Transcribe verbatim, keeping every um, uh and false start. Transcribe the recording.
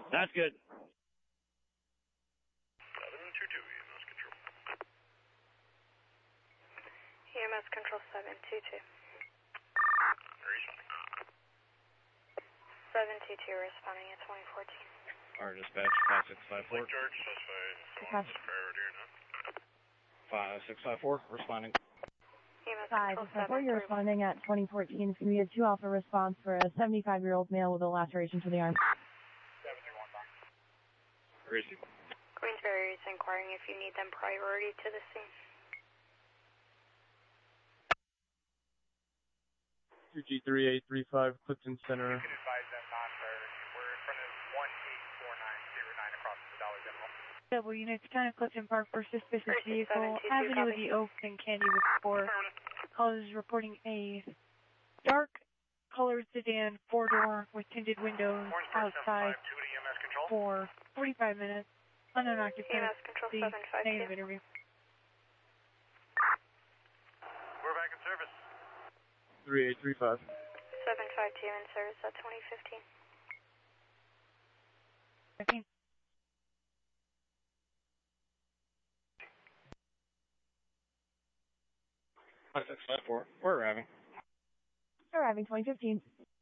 That's good. seven two two, E M S Control. E M S Control seven two two. Where are you responding? seven two two responding at twenty fourteen. Our dispatch, five six five four. Lake George, suspect, still on the priority or not? five six five four, responding. E M S five Control six five four, seven you're three one. responding at twenty fourteen. It's going to be a two alpha response for a seventy-five-year-old male with a laceration to the arm. seven three one, Don. Where is he? Queensberry is inquiring if you need them priority to the scene. two G three eight three five, Clifton Center. You can advise them non-priority. We're in front of one eight four nine zero nine across the Dollar General. Double units, ten of Clifton Park for suspicious Thirty-six vehicle, seven two two, Avenue of copy. the Oaks and Candy with four. Callers reporting a dark colored sedan, four-door with tinted windows outside for forty-five minutes. Unknown E M occupant. S Control The seven five two. negative interview. We're back in service. three eight three five. seven five two in service at twenty fifteen. fifteen. five six five four, we're arriving. Arriving twenty fifteen.